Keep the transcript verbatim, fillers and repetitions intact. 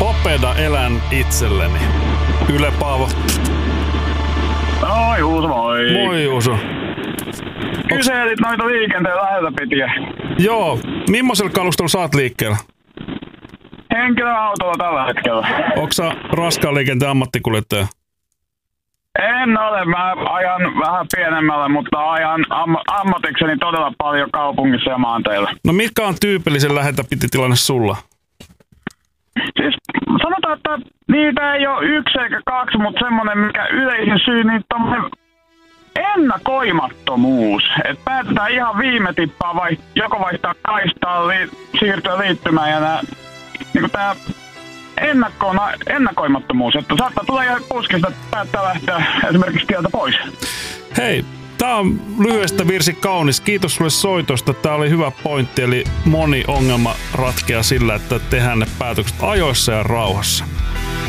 Popeda elän itselleni. Yle Paavo. No Juuso, moi. Moi Juuso. Kyselit noita liikenteen läheltä pitiä. Joo, millaisella kalustolla sä oot liikkeellä? Henkilöautolla tällä hetkellä. Onko sä raskaan liikenteen ammattikuljettaja? En ole, mä ajan vähän pienemmällä, mutta ajan am- ammatikseni todella paljon kaupungissa ja maanteilla. No mitkä on tyypillisen läheltä piti tilanne sulla? Siis sanotaan, että niitä ei ole yksi eikä kaksi, mutta semmonen mikä yleisin syy, niin tommonen ennakoimattomuus. Että päätetään ihan viime tippaa vai joko vaihtaa kaistaa, li- siirtyä liittymään ja nää, niinku tää ennakkoona, ennakoimattomuus, että saattaa tulla ihan puskista, että päättää lähteä esimerkiksi tieltä pois. Hei, tää on lyhyestä virsi kaunis. Kiitos sulle soitosta. Tää oli hyvä pointti, eli moni ongelma ratkeaa sillä, että tehdään ne päätökset ajoissa ja rauhassa.